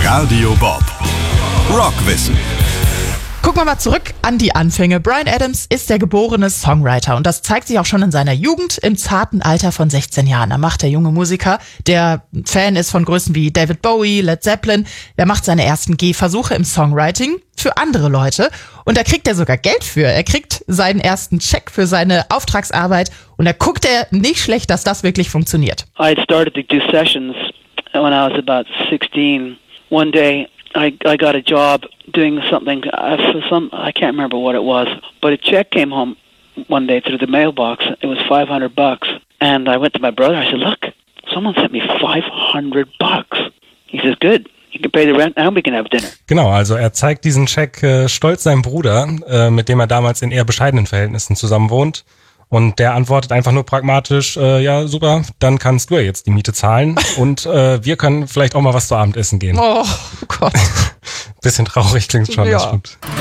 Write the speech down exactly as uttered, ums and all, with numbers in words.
Radio Bob. Rockwissen. Gucken wir mal zurück an die Anfänge. Bryan Adams ist der geborene Songwriter und das zeigt sich auch schon in seiner Jugend im zarten Alter von sechzehn Jahren. Da macht der junge Musiker, der Fan ist von Größen wie David Bowie, Led Zeppelin, der macht seine ersten Gehversuche im Songwriting für andere Leute und da kriegt er sogar Geld für. Er kriegt seinen ersten Check für seine Auftragsarbeit und da guckt er nicht schlecht, dass das wirklich funktioniert. I had started to do sessions when I was about sixteen. One day I, I got a job doing something, uh, for some, I can't remember what it was, but a check came home one day through the mailbox. It was five hundred bucks. And I went to my brother, I said, look, someone sent me five hundred bucks. He says, good. You can pay the rent and we can have dinner. Genau, also er zeigt diesen Scheck äh, stolz seinem Bruder, äh, mit dem er damals in eher bescheidenen Verhältnissen zusammen wohnt. Und der antwortet einfach nur pragmatisch, äh, ja super, dann kannst du ja jetzt die Miete zahlen und äh, wir können vielleicht auch mal was zu Abendessen gehen. Oh Gott. Bisschen traurig klingt schon, ja. Das stimmt.